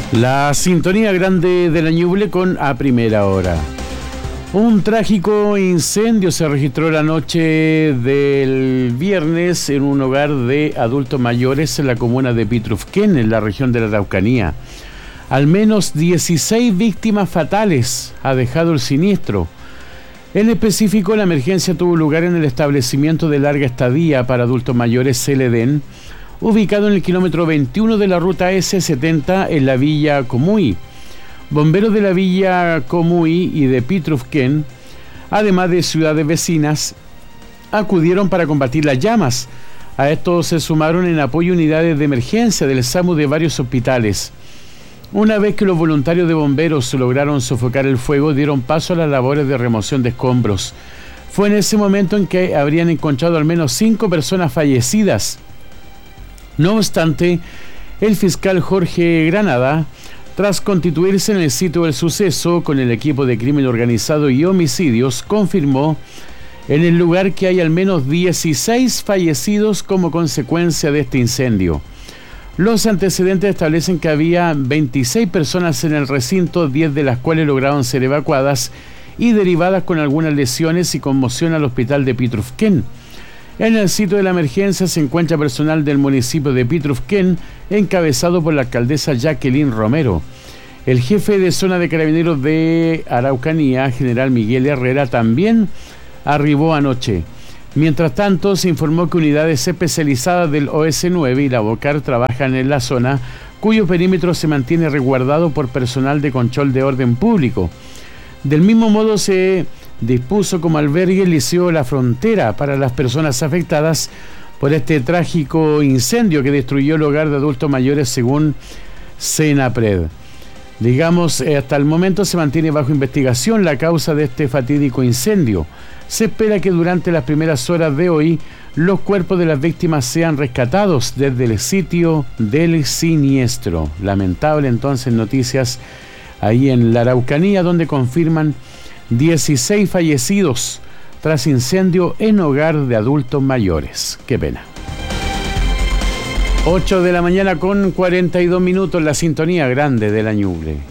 La sintonía grande de la Ñuble con A Primera Hora. Un trágico incendio se registró la noche del viernes en un hogar de adultos mayores en la comuna de Pitrufquén, en la región de la Araucanía. Al menos 16 víctimas fatales ha dejado el siniestro. En específico, la emergencia tuvo lugar en el establecimiento de larga estadía para adultos mayores Celedén, ubicado en el kilómetro 21 de la ruta S70 en la Villa Comuy. Bomberos de la Villa Comuy y de Pitrufquén, además de ciudades vecinas, acudieron para combatir las llamas. A esto se sumaron en apoyo unidades de emergencia del SAMU de varios hospitales. Una vez que los voluntarios de bomberos lograron sofocar el fuego, dieron paso a las labores de remoción de escombros. Fue en ese momento en que habrían encontrado al menos 5 personas fallecidas. No obstante, el fiscal Jorge Granada, tras constituirse en el sitio del suceso con el equipo de crimen organizado y homicidios, confirmó en el lugar que hay al menos 16 fallecidos como consecuencia de este incendio. Los antecedentes establecen que había 26 personas en el recinto, 10 de las cuales lograron ser evacuadas y derivadas con algunas lesiones y conmoción al hospital de Pitrufquén. En el sitio de la emergencia se encuentra personal del municipio de Pitrufquén, encabezado por la alcaldesa Jacqueline Romero. El jefe de zona de carabineros de Araucanía, general Miguel Herrera, también arribó anoche. Mientras tanto, se informó que unidades especializadas del OS9 y la BOCAR trabajan en la zona, cuyo perímetro se mantiene resguardado por personal de control de orden público. Del mismo modo, se dispuso como albergue el Liceo La Frontera para las personas afectadas por este trágico incendio que destruyó el hogar de adultos mayores, según Senapred. Hasta el momento se mantiene bajo investigación la causa de este fatídico incendio. Se espera que durante las primeras horas de hoy los cuerpos de las víctimas sean rescatados desde el sitio del siniestro. Lamentable entonces noticias ahí en la Araucanía, donde confirman 16 fallecidos tras incendio en hogar de adultos mayores. Qué pena. 8 de la mañana con 42 minutos, la sintonía grande de la Ñuble.